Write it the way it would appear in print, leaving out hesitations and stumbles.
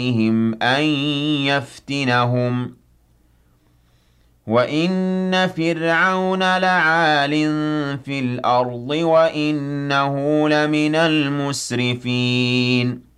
أن يفتنهم وَإِنَّ فِرْعَوْنَ لَعَالٍ فِي الْأَرْضِ وَإِنَّهُ لَمِنَ الْمُسْرِفِينَ